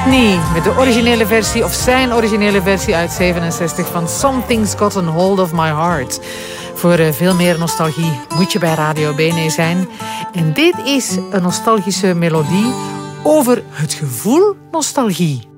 Whitney met de originele versie, of zijn originele versie uit 67 van Something's Gotten Hold of My Heart. Voor veel meer nostalgie moet je bij Radio Bene zijn. En dit is een nostalgische melodie over het gevoel nostalgie.